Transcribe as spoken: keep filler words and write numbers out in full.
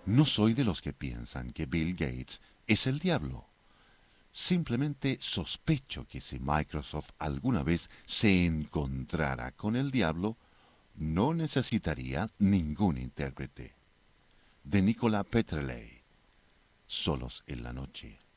No soy de los que piensan que Bill Gates es el diablo. Simplemente sospecho que si Microsoft alguna vez se encontrara con el diablo, no necesitaría ningún intérprete. De Nicolas Petreley, Solos en la noche.